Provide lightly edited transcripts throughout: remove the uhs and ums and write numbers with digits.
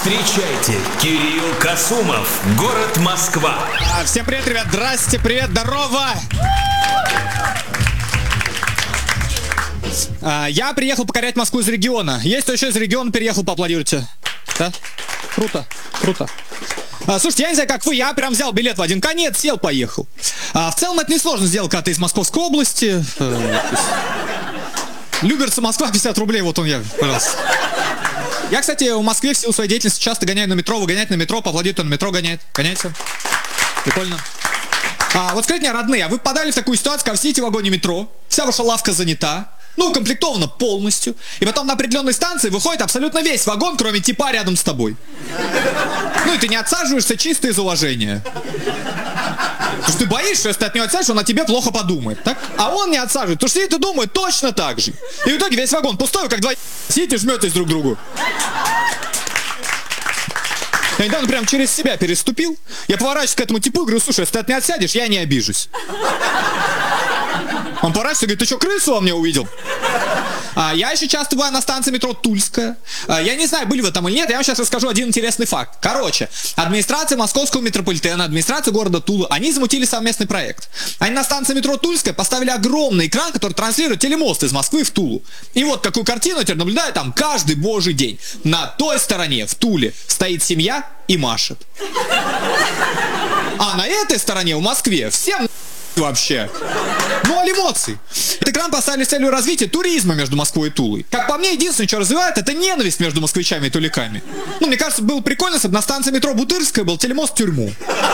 Встречайте, Кирилл Касумов, город Москва. Всем привет, ребят, здрасте, привет, здорово. Я приехал покорять Москву из региона. Есть кто еще из региона переехал, поаплодируйте. Да? Круто, круто. Слушайте, я не знаю, как вы, я прям взял билет в один конец, сел, поехал. В целом это несложно сделать, когда ты из Московской области. Люберцы, Москва, 50 рублей, вот он я, пожалуйста. Я, кстати, в Москве в силу своей деятельности часто гоняю на метро. Вы гоняете на метро, поаплодируйте, на метро гоняет. Гоняете? Прикольно. Вот скажите мне, родные, а вы попадали в такую ситуацию, когда сидите в вагоне метро, вся ваша лавка занята, ну, укомплектована полностью, и потом на определенной станции выходит абсолютно весь вагон, кроме типа рядом с тобой. Ну, и ты не отсаживаешься чисто из уважения. Потому что ты боишься, что если ты от него отсаживаешь, он о тебе плохо подумает, так? А он не отсаживает, потому что сидит и думает точно так же. И в итоге весь вагон пустой, вы как два сидите и жметесь друг к другу. Я недавно прям через себя переступил. Я поворачиваюсь к этому типу и говорю: слушай, если ты от меня отсядешь, я не обижусь. Он поворачивается и говорит: ты что, крысу во мне увидел? Я еще часто бываю на станции метро Тульская. Я не знаю, были вы там или нет, я вам сейчас расскажу один интересный факт. Короче, администрация московского метрополитена, администрация города Тулы, они замутили совместный проект. Они на станции метро Тульская поставили огромный экран, который транслирует телемост из Москвы в Тулу. И вот какую картину теперь наблюдаю там каждый божий день. На той стороне, в Туле, стоит семья и машет. А на этой стороне, в Москве, всем вообще. Ноль эмоций. Этот экран поставили с целью развития туризма между Москвой и Тулой. Как по мне, единственное, что развивает, это ненависть между москвичами и туликами. Ну, мне кажется, было прикольно, если бы на станции метро Бутырская был телемост в тюрьму.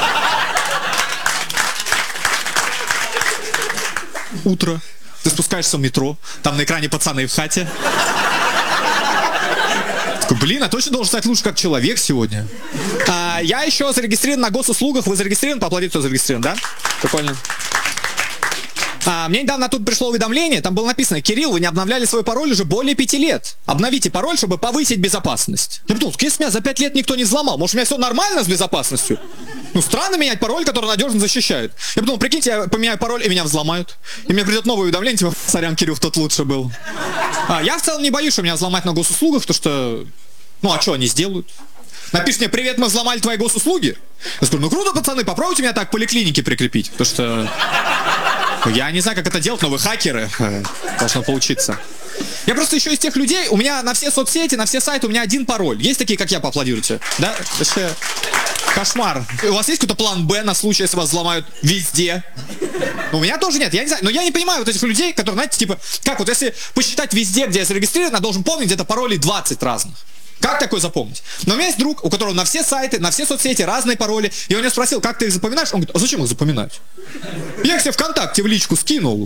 Утро. Ты спускаешься в метро, там на экране пацаны в хате. Такой: блин, а точно должен стать лучше как человек сегодня. Я еще зарегистрирован на госуслугах. Вы зарегистрирован? Поаплодите, кто зарегистрирован, да? Прикольно. Мне недавно тут пришло уведомление, там было написано: Кирилл, вы не обновляли свой пароль уже более 5 лет. Обновите пароль, чтобы повысить безопасность. Я подумал, если меня за 5 лет никто не взломал, может, у меня все нормально с безопасностью? Ну, странно менять пароль, который надежно защищает. Я подумал, прикиньте, я поменяю пароль, и меня взломают. И мне придет новое уведомление, типа: сорян, Кирилл, тот лучше был. Я в целом не боюсь, что меня взломать на госуслугах, потому что... Ну, а что они сделают? Напишите мне: привет, мы взломали твои госуслуги. Я скажу: ну круто, пацаны, попробуйте меня так к поликлинике прикрепить. Потому что... Я не знаю, как это делать, но вы хакеры. Должно получиться. Я просто еще из тех людей, у меня на все соцсети, на все сайты у меня один пароль. Есть такие, как я, поаплодируйте? Да? Вообще кошмар. У вас есть какой-то план Б на случай, если вас взломают везде? У меня тоже нет, я не знаю. Но я не понимаю вот этих людей, которые, знаете, типа, как вот если посчитать везде, где я зарегистрирован, я должен помнить где-то паролей 20 разных. Как такое запомнить? Но у меня есть друг, у которого на все сайты, на все соцсети разные пароли. И он меня спросил: как ты их запоминаешь? Он говорит: а зачем их запоминать? Я их себе ВКонтакте в личку скинул.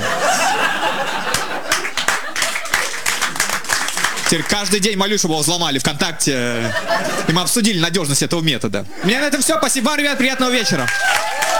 Теперь каждый день молюсь, чтобы его взломали ВКонтакте. И мы обсудили надежность этого метода. У меня на этом все. Спасибо вам, ребят. Приятного вечера.